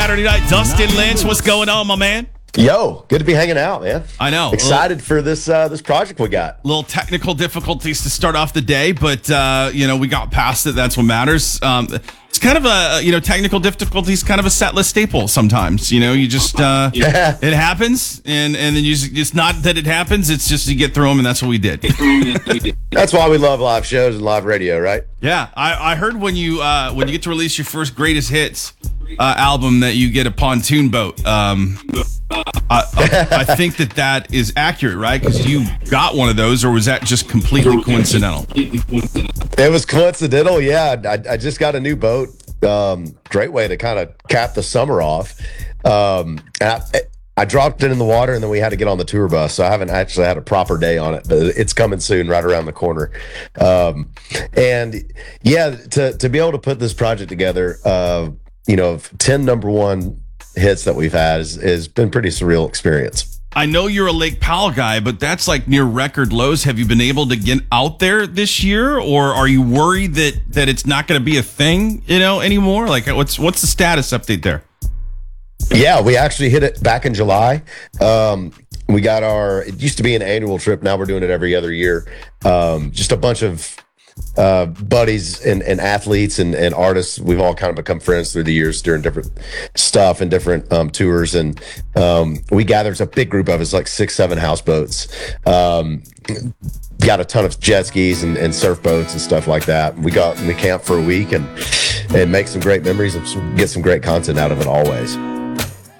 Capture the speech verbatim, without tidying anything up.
Saturday night. Dustin Lynch, what's going on, my man? Yo, good to be hanging out, man. I know. Excited little, for this uh, this project we got. Little technical difficulties to start off the day, but uh, you know we got past it. That's what matters. Um, it's kind of a you know technical difficulties, kind of a set list staple. Sometimes you know you just uh, it happens, and and then you just, it's not that it happens. It's just you get through them, and that's what we did. That's why we love live shows and live radio, right? Yeah, I, I heard when you uh, when you get to release your first greatest hits uh, album that you get a pontoon boat. Um, I, I think that that is accurate, right? Because you got one of those, or was that just completely coincidental? It was coincidental, yeah. I, I just got a new boat. Um, great way to kind of cap the summer off. Um, and I, I dropped it in the water, and then we had to get on the tour bus, so I haven't actually had a proper day on it, but it's coming soon, right around the corner. Um, and yeah, to to be able to put this project together, uh, you know, ten number one hits that we've had has, has been pretty surreal experience. I know you're a Lake Powell guy, but that's like near record lows. Have you been able to get out there this year, or are you worried that that it's not going to be a thing, you know, anymore? Like, what's what's the status update there? Yeah, we actually hit it back in July. Um, we got our, it used to be an annual trip. Now we're doing it every other year. Um, just a bunch of uh, buddies and, and athletes and, and artists. We've all kind of become friends through the years during different stuff and different um, tours. And um, we gathered, it's a big group of us, like six, seven houseboats. Um, got a ton of jet skis and, and surf boats and stuff like that. We got, we camped for a week and, and make some great memories and some, get some great content out of it always.